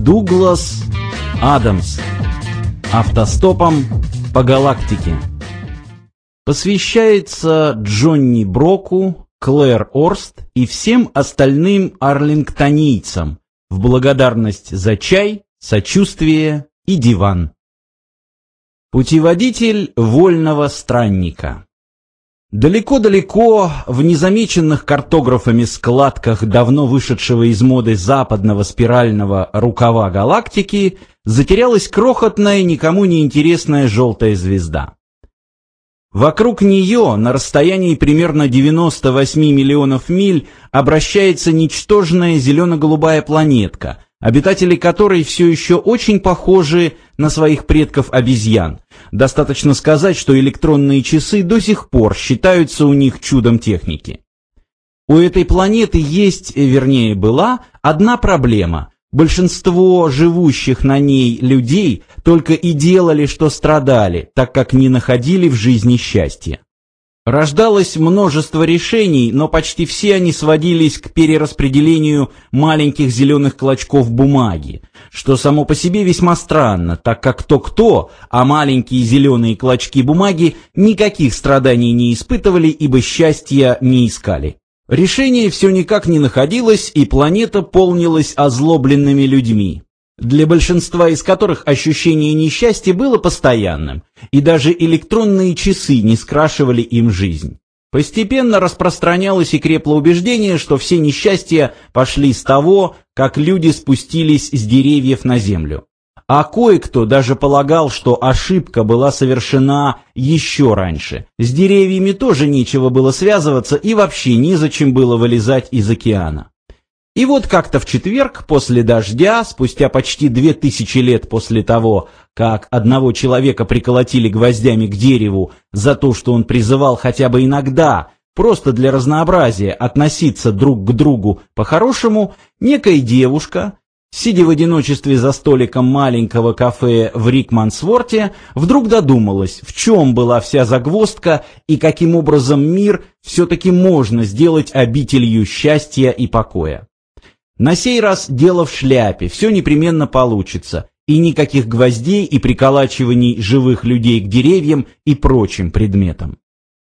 Дуглас Адамс. Автостопом по галактике. Посвящается Джонни Броку, Клэр Орст и всем остальным арлингтонийцам в благодарность за чай, сочувствие и диван. Путеводитель вольного странника. Далеко-далеко, в незамеченных картографами складках давно вышедшего из моды западного спирального рукава галактики, затерялась крохотная, никому не интересная желтая звезда. Вокруг нее, на расстоянии примерно 98 миллионов миль, обращается ничтожная зелено-голубая планетка, обитатели которой все еще очень похожи на своих предков-обезьян. Достаточно сказать, что электронные часы до сих пор считаются у них чудом техники. У этой планеты есть, вернее была, одна проблема. Большинство живущих на ней людей только и делали, что страдали, так как не находили в жизни счастья. Рождалось множество решений, но почти все они сводились к перераспределению маленьких зеленых клочков бумаги, что само по себе весьма странно, так как кто-кто, а маленькие зеленые клочки бумаги никаких страданий не испытывали, ибо счастья не искали. Решение все никак не находилось, и планета полнилась озлобленными людьми, для большинства из которых ощущение несчастья было постоянным, и даже электронные часы не скрашивали им жизнь. Постепенно распространялось и крепло убеждение, что все несчастья пошли с того, как люди спустились с деревьев на землю. А кое-кто даже полагал, что ошибка была совершена еще раньше. С деревьями тоже нечего было связываться и вообще незачем было вылезать из океана. И вот как-то в четверг после дождя, спустя почти 2000 лет после того, как одного человека приколотили гвоздями к дереву за то, что он призывал хотя бы иногда, просто для разнообразия, относиться друг к другу по-хорошему, некая девушка, сидя в одиночестве за столиком маленького кафе в Рикмансворте, вдруг додумалась, в чем была вся загвоздка и каким образом мир все-таки можно сделать обителью счастья и покоя. На сей раз дело в шляпе, все непременно получится, и никаких гвоздей и приколачиваний живых людей к деревьям и прочим предметам.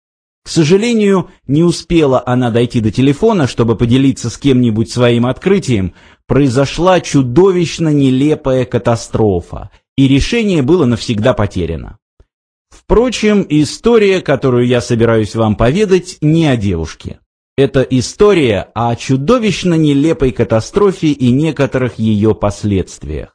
К сожалению, не успела она дойти до телефона, чтобы поделиться с кем-нибудь своим открытием, произошла чудовищно нелепая катастрофа, и решение было навсегда потеряно. Впрочем, история, которую я собираюсь вам поведать, не о девушке. Это история о чудовищно нелепой катастрофе и некоторых ее последствиях.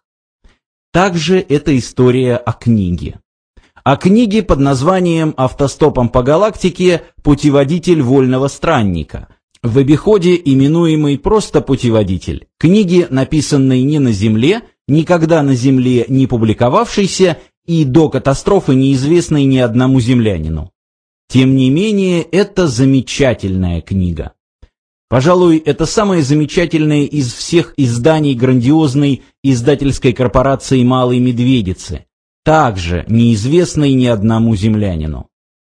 Также это история о книге. О книге под названием «Автостопом по галактике. Путеводитель вольного странника», в обиходе именуемый просто «Путеводитель». Книги, написанной не на Земле, никогда на Земле не публиковавшейся и до катастрофы неизвестной ни одному землянину. Тем не менее, это замечательная книга. Пожалуй, это самое замечательное из всех изданий грандиозной издательской корпорации «Малой Медведицы», также неизвестной ни одному землянину.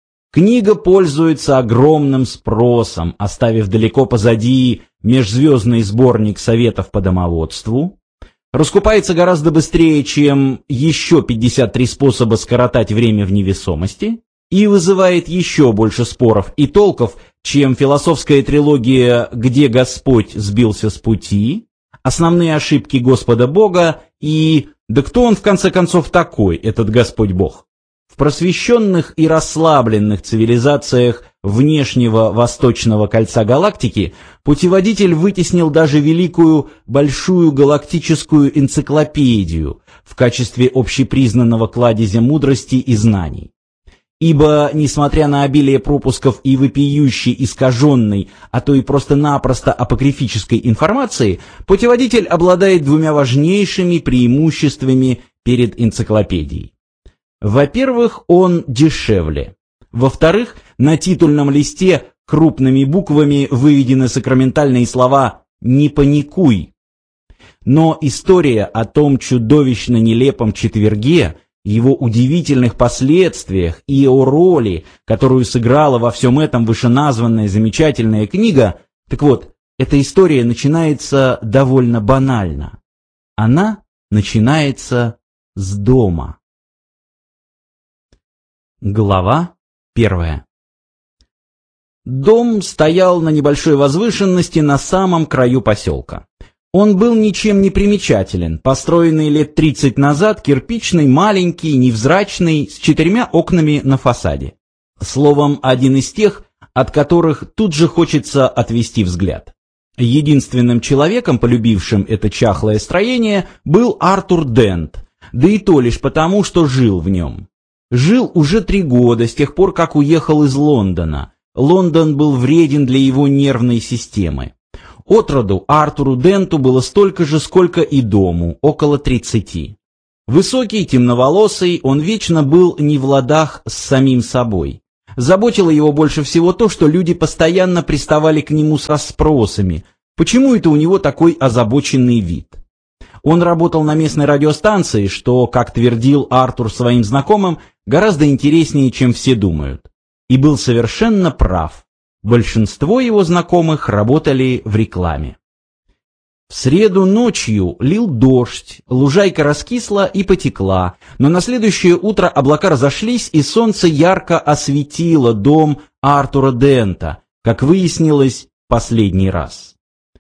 Книга пользуется огромным спросом, оставив далеко позади межзвездный сборник советов по домоводству, раскупается гораздо быстрее, чем еще 53 способа скоротать время в невесомости, и вызывает еще больше споров и толков, чем философская трилогия «Где Господь сбился с пути», «Основные ошибки Господа Бога» и «Да кто он в конце концов такой, этот Господь Бог?». В просвещенных и расслабленных цивилизациях внешнего восточного кольца галактики путеводитель вытеснил даже великую большую галактическую энциклопедию в качестве общепризнанного кладезя мудрости и знаний. Ибо, несмотря на обилие пропусков и вопиющей, искаженной, а то и просто-напросто апокрифической информации, путеводитель обладает двумя важнейшими преимуществами перед энциклопедией. Во-первых, он дешевле. Во-вторых, на титульном листе крупными буквами выведены сакраментальные слова «Не паникуй». Но история о том чудовищно нелепом четверге, его удивительных последствиях и о роли, которую сыграла во всем этом вышеназванная замечательная книга, так вот, эта история начинается довольно банально. Она начинается с дома. Глава 1. Дом стоял на небольшой возвышенности на самом краю поселка. Он был ничем не примечателен, построенный лет 30 назад, кирпичный, маленький, невзрачный, с 4 окнами на фасаде. Словом, один из тех, от которых тут же хочется отвести взгляд. Единственным человеком, полюбившим это чахлое строение, был Артур Дент, да и то лишь потому, что жил в нем. Жил уже 3 года, с тех пор, как уехал из Лондона. Лондон был вреден для его нервной системы. Отроду Артуру Денту было столько же, сколько и дому, около 30. Высокий, темноволосый, он вечно был не в ладах с самим собой. Заботило его больше всего то, что люди постоянно приставали к нему с расспросами, почему это у него такой озабоченный вид. Он работал на местной радиостанции, что, как твердил Артур своим знакомым, гораздо интереснее, чем все думают. И был совершенно прав. Большинство его знакомых работали в рекламе. В среду ночью лил дождь, лужайка раскисла и потекла, но на следующее утро облака разошлись, и солнце ярко осветило дом Артура Дента, как выяснилось, последний раз.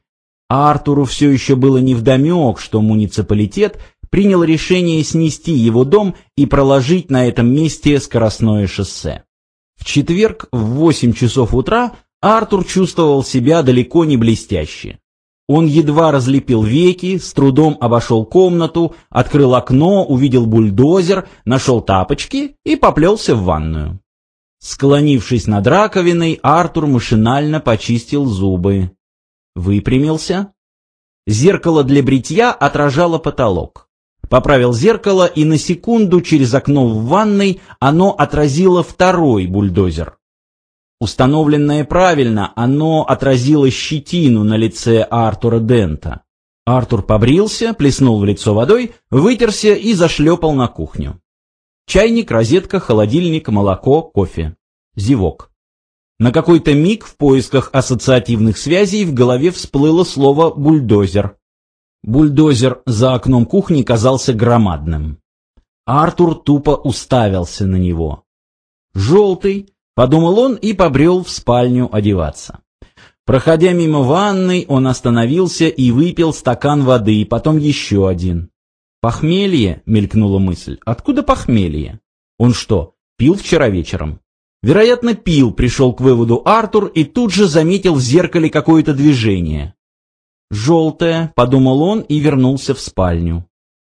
Артуру все еще было невдомек, что муниципалитет принял решение снести его дом и проложить на этом месте скоростное шоссе. В четверг в 8 часов утра Артур чувствовал себя далеко не блестяще. Он едва разлепил веки, с трудом обошел комнату, открыл окно, увидел бульдозер, нашел тапочки и поплелся в ванную. Склонившись над раковиной, Артур машинально почистил зубы. Выпрямился. Зеркало для бритья отражало потолок. Поправил зеркало, и на секунду через окно в ванной оно отразило второй бульдозер. Установленное правильно, оно отразило щетину на лице Артура Дента. Артур побрился, плеснул в лицо водой, вытерся и зашлепал на кухню. Чайник, розетка, холодильник, молоко, кофе. Зевок. На какой-то миг в поисках ассоциативных связей в голове всплыло слово «бульдозер». Бульдозер за окном кухни казался громадным. Артур тупо уставился на него. «Желтый», — подумал он и побрел в спальню одеваться. Проходя мимо ванной, он остановился и выпил стакан воды, потом еще один. «Похмелье?» — мелькнула мысль. «Откуда похмелье? Он что, пил вчера вечером?» Вероятно, пил, пришел к выводу Артур и тут же заметил в зеркале какое-то движение. «Желтая», — подумал он и вернулся в спальню.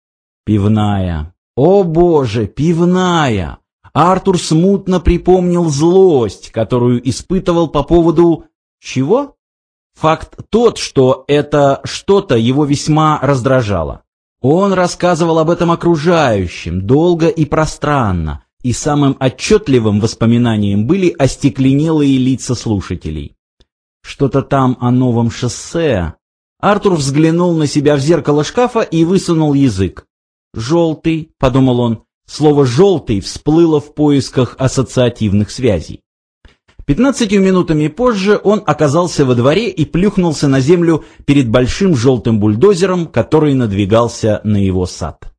Пивная. О боже, пивная! Артур смутно припомнил злость, которую испытывал по поводу... Чего? Факт тот, что это что-то его весьма раздражало. Он рассказывал об этом окружающим, долго и пространно, и самым отчетливым воспоминанием были остекленелые лица слушателей. Что-то там о новом шоссе. Артур взглянул на себя в зеркало шкафа и высунул язык. «Желтый», — подумал он, слово «желтый» всплыло в поисках ассоциативных связей. 15 минутами позже он оказался во дворе и плюхнулся на землю перед большим желтым бульдозером, который надвигался на его сад.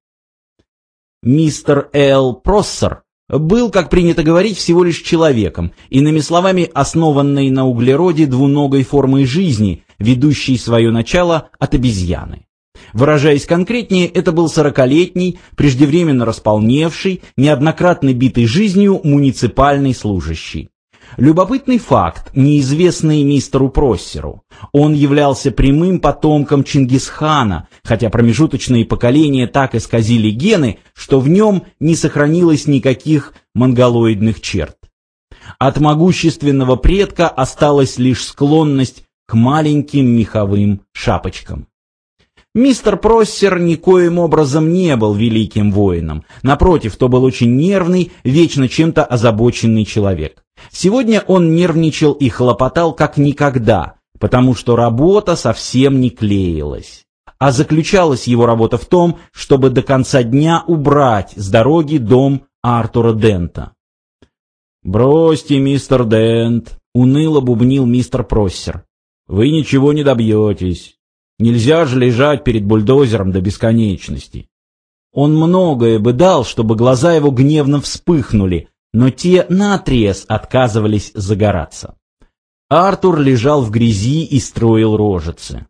Мистер Л. Проссер был, как принято говорить, всего лишь человеком, иными словами, основанной на углероде двуногой формой жизни, ведущей свое начало от обезьяны. Выражаясь конкретнее, это был 40-летний, преждевременно располневший, неоднократно битый жизнью муниципальный служащий. Любопытный факт, неизвестный мистеру Проссеру. Он являлся прямым потомком Чингисхана, хотя промежуточные поколения так исказили гены, что в нем не сохранилось никаких монголоидных черт. От могущественного предка осталась лишь склонность к маленьким меховым шапочкам. Мистер Проссер никоим образом не был великим воином. Напротив, то был очень нервный, вечно чем-то озабоченный человек. Сегодня он нервничал и хлопотал как никогда, потому что работа совсем не клеилась. А заключалась его работа в том, чтобы до конца дня убрать с дороги дом Артура Дента. «Бросьте, мистер Дент», — уныло бубнил мистер Проссер. «Вы ничего не добьетесь. Нельзя же лежать перед бульдозером до бесконечности. Он многое бы дал, чтобы глаза его гневно вспыхнули, но те наотрез отказывались загораться. Артур лежал в грязи и строил рожицы.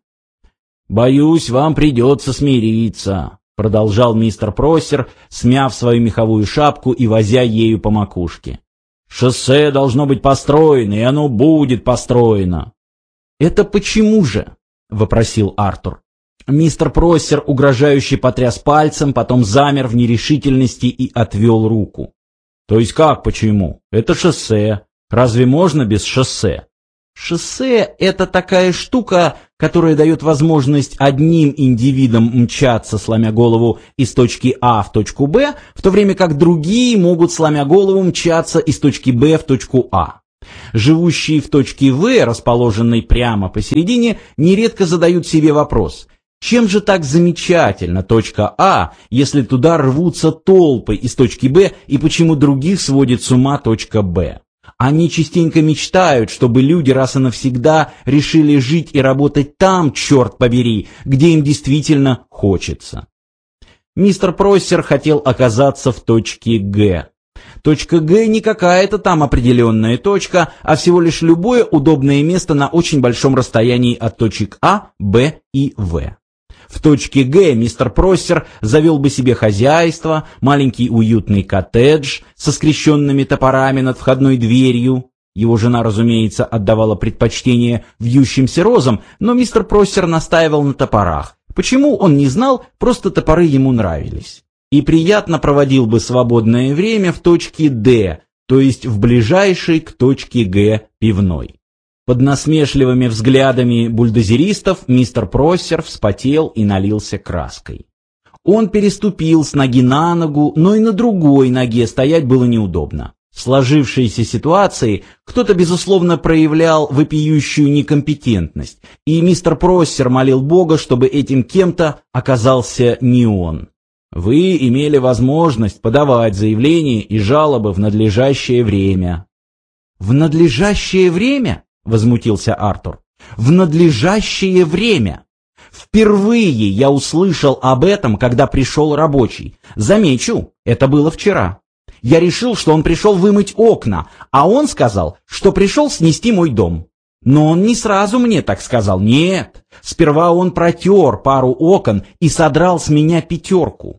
«Боюсь, вам придется смириться», — продолжал мистер Проссер, смяв свою меховую шапку и возя ею по макушке. «Шоссе должно быть построено, и оно будет построено». «Это почему же?» — вопросил Артур. Мистер Проссер угрожающе потряс пальцем, потом замер в нерешительности и отвел руку. «То есть как почему? Это шоссе. Разве можно без шоссе?» «Шоссе — это такая штука, которая дает возможность одним индивидам мчаться, сломя голову, из точки А в точку Б, в то время как другие могут, сломя голову, мчаться из точки Б в точку А. Живущие в точке В, расположенной прямо посередине, нередко задают себе вопрос: чем же так замечательна точка А, если туда рвутся толпы из точки Б, и почему других сводит с ума точка Б? Они частенько мечтают, чтобы люди раз и навсегда решили жить и работать там, черт побери, где им действительно хочется. Мистер Проссер хотел оказаться в точке Г. Точка Г не какая-то там определенная точка, а всего лишь любое удобное место на очень большом расстоянии от точек А, Б и В. В точке Г мистер Проссер завел бы себе хозяйство, маленький уютный коттедж со скрещенными топорами над входной дверью. Его жена, разумеется, отдавала предпочтение вьющимся розам, но мистер Проссер настаивал на топорах. Почему, он не знал, просто топоры ему нравились. И приятно проводил бы свободное время в точке Д, то есть в ближайшей к точке Г пивной. Под насмешливыми взглядами бульдозеристов мистер Проссер вспотел и налился краской. Он переступил с ноги на ногу, но и на другой ноге стоять было неудобно. В сложившейся ситуации кто-то, безусловно, проявлял вопиющую некомпетентность, и мистер Проссер молил Бога, чтобы этим кем-то оказался не он. «Вы имели возможность подавать заявления и жалобы в надлежащее время». «В надлежащее время?» — возмутился Артур. «В надлежащее время! Впервые я услышал об этом, когда пришел рабочий. Замечу, это было вчера. Я решил, что он пришел вымыть окна, а он сказал, что пришел снести мой дом. Но он не сразу мне так сказал, нет. Сперва он протер пару окон и содрал с меня 5.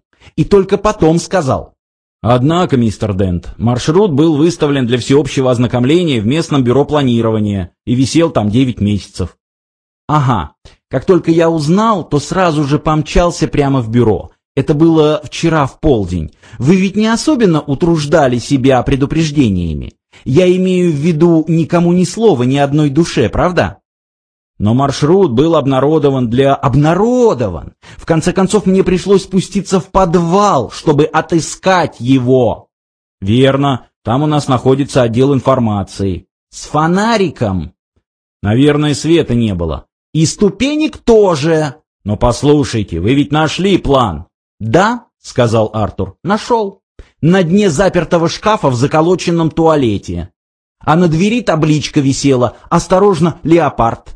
И только потом сказал». «Однако, мистер Дент, маршрут был выставлен для всеобщего ознакомления в местном бюро планирования и висел там 9 месяцев. «Ага. Как только я узнал, то сразу же помчался прямо в бюро. Это было вчера в полдень. Вы ведь не особенно утруждали себя предупреждениями. Я имею в виду никому ни слова, ни одной душе, правда?» «Но маршрут был обнародован для...» «Обнародован! В конце концов, мне пришлось спуститься в подвал, чтобы отыскать его!» «Верно, там у нас находится отдел информации». «С фонариком?» «Наверное, света не было». «И ступенек тоже!» «Но послушайте, вы ведь нашли план?» «Да», — сказал Артур, — «нашел. На дне запертого шкафа в заколоченном туалете. А на двери табличка висела: «Осторожно, леопард».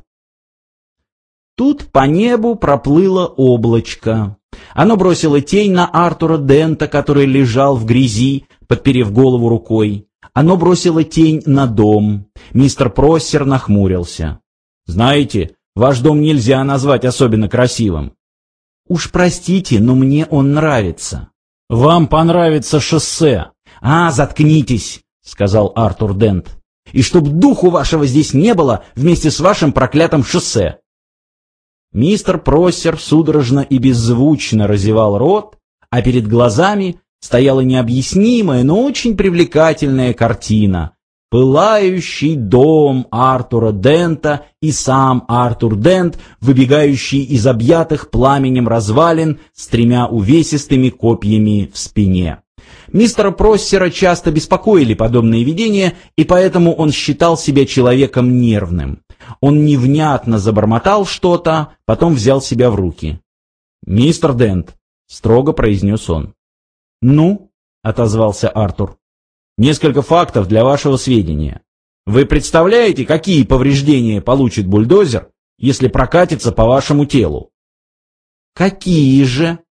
Тут по небу проплыло облачко. Оно бросило тень на Артура Дента, который лежал в грязи, подперев голову рукой. Оно бросило тень на дом. Мистер Проссер нахмурился. «Знаете, ваш дом нельзя назвать особенно красивым». «Уж простите, но мне он нравится». «Вам понравится шоссе». «А, заткнитесь», — сказал Артур Дент. «И чтоб духу вашего здесь не было вместе с вашим проклятым шоссе». Мистер Проссер судорожно и беззвучно разевал рот, а перед глазами стояла необъяснимая, но очень привлекательная картина. Пылающий дом Артура Дента и сам Артур Дент, выбегающий из объятых пламенем развалин с 3 увесистыми копьями в спине. Мистера Проссера часто беспокоили подобные видения, и поэтому он считал себя человеком нервным. Он невнятно забормотал что-то, потом взял себя в руки. «Мистер Дент», — строго произнес он. «Ну?» — отозвался Артур. «Несколько фактов для вашего сведения. Вы представляете, какие повреждения получит бульдозер, если прокатится по вашему телу?» «Какие же?» —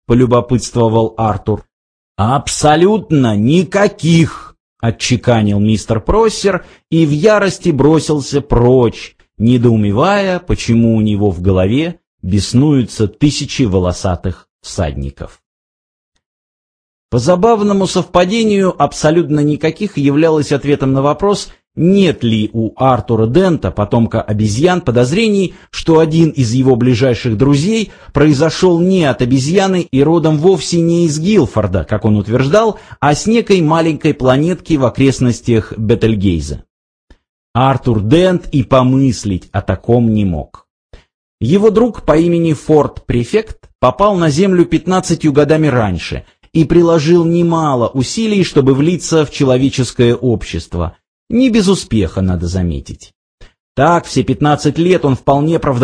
полюбопытствовал Артур. «Абсолютно никаких!» — отчеканил мистер Проссер и в ярости бросился прочь, недоумевая, почему у него в голове беснуются тысячи волосатых всадников. По забавному совпадению, абсолютно никаких являлось ответом на вопрос, нет ли у Артура Дента, потомка обезьян, подозрений, что один из его ближайших друзей произошел не от обезьяны и родом вовсе не из Гилфорда, как он утверждал, а с некой маленькой планетки в окрестностях Бетельгейза. Артур Дент и помыслить о таком не мог. Его друг по имени Форд Префект попал на Землю 15 годами раньше и приложил немало усилий, чтобы влиться в человеческое общество. Не без успеха, надо заметить. Так, все 15 лет он вполне правдоподобно